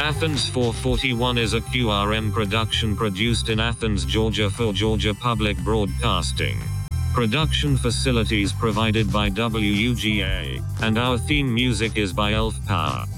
Athens 441 is a QRM production produced in Athens, Georgia for Georgia Public Broadcasting. Production facilities provided by WUGA, and our theme music is by Elf Power.